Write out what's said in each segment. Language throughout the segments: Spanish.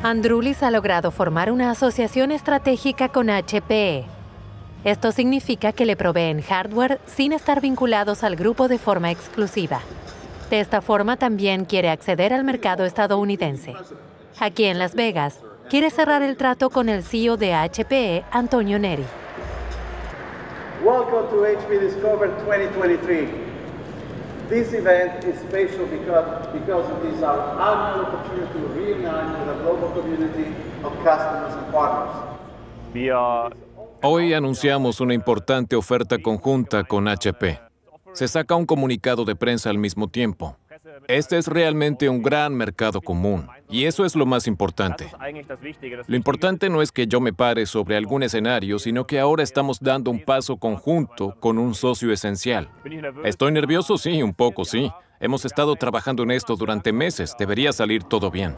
Androulis ha logrado formar una asociación estratégica con HPE. Esto significa que le proveen hardware sin estar vinculados al grupo de forma exclusiva. De esta forma también quiere acceder al mercado estadounidense. Aquí en Las Vegas, quiere cerrar el trato con el CEO de HPE, Antonio Neri. Welcome to HP Discover 2023. This event is special because it is our annual opportunity to reunite with a global community of customers and partners. Hoy anunciamos una importante oferta conjunta con HP. Se saca un comunicado de prensa al mismo tiempo. Este es realmente un gran mercado común, y eso es lo más importante. Lo importante no es que yo me pare sobre algún escenario, sino que ahora estamos dando un paso conjunto con un socio esencial. ¿Estoy nervioso? Sí, un poco, sí. Hemos estado trabajando en esto durante meses. Debería salir todo bien.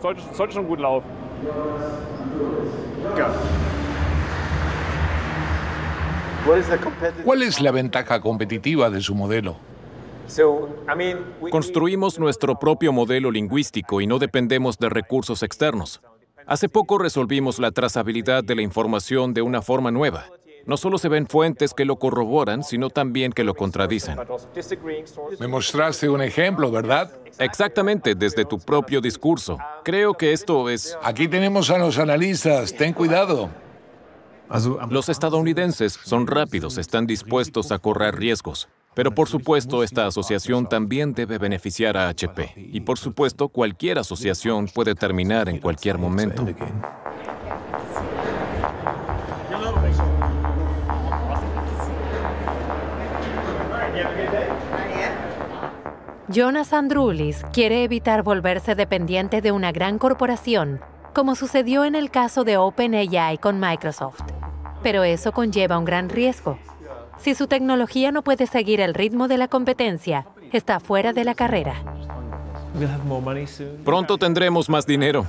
¿Cuál es la ventaja competitiva de su modelo? Construimos nuestro propio modelo lingüístico y no dependemos de recursos externos. Hace poco resolvimos la trazabilidad de la información de una forma nueva. No solo se ven fuentes que lo corroboran, sino también que lo contradicen. Me mostraste un ejemplo, ¿verdad? Exactamente, desde tu propio discurso. Creo que esto es... Aquí tenemos a los analistas, ten cuidado. Los estadounidenses son rápidos, están dispuestos a correr riesgos. Pero por supuesto, esta asociación también debe beneficiar a HP. Y por supuesto, cualquier asociación puede terminar en cualquier momento. Jonas Androulis quiere evitar volverse dependiente de una gran corporación, como sucedió en el caso de OpenAI con Microsoft. Pero eso conlleva un gran riesgo. Si su tecnología no puede seguir el ritmo de la competencia, está fuera de la carrera. Pronto tendremos más dinero.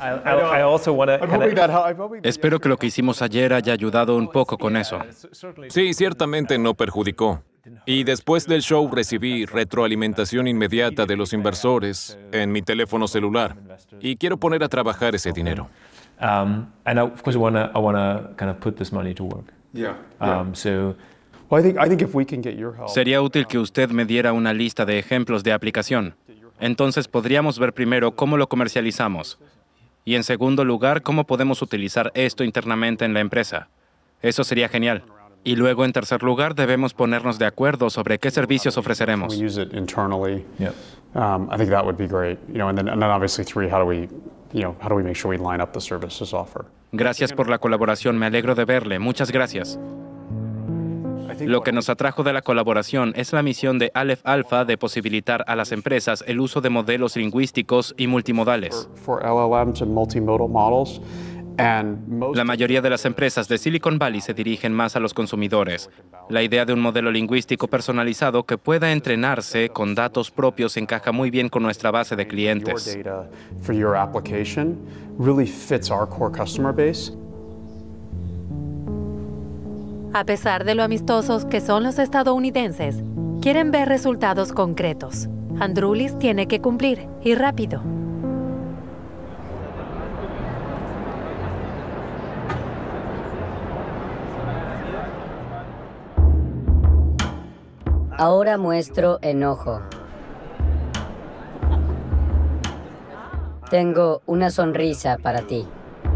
Espero que lo que hicimos ayer haya ayudado un poco con eso. Sí, ciertamente no perjudicó. Y después del show recibí retroalimentación inmediata de los inversores en mi teléfono celular. Y quiero poner a trabajar ese dinero. Sería útil que usted me diera una lista de ejemplos de aplicación. Entonces podríamos ver primero cómo lo comercializamos. Y en segundo lugar, cómo podemos utilizar esto internamente en la empresa. Eso sería genial. Y luego, en tercer lugar, debemos ponernos de acuerdo sobre qué servicios ofreceremos. Gracias por la colaboración, me alegro de verle. Muchas gracias. Lo que nos atrajo de la colaboración es la misión de Aleph Alpha de posibilitar a las empresas el uso de modelos lingüísticos y multimodales. La mayoría de las empresas de Silicon Valley se dirigen más a los consumidores. La idea de un modelo lingüístico personalizado que pueda entrenarse con datos propios encaja muy bien con nuestra base de clientes. A pesar de lo amistosos que son los estadounidenses, quieren ver resultados concretos. Androulis tiene que cumplir, y rápido. Ahora muestro enojo. Tengo una sonrisa para ti.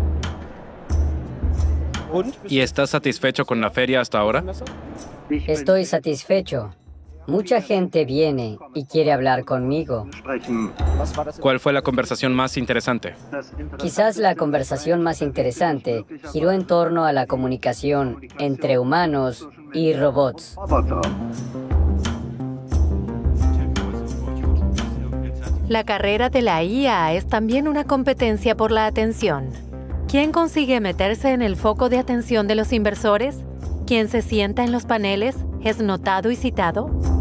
¿Y estás satisfecho con la feria hasta ahora? Estoy satisfecho. Mucha gente viene y quiere hablar conmigo. ¿Cuál fue la conversación más interesante? Quizás la conversación más interesante giró en torno a la comunicación entre humanos y robots. La carrera de la IA es también una competencia por la atención. ¿Quién consigue meterse en el foco de atención de los inversores? ¿Quién se sienta en los paneles? ¿Es notado y citado?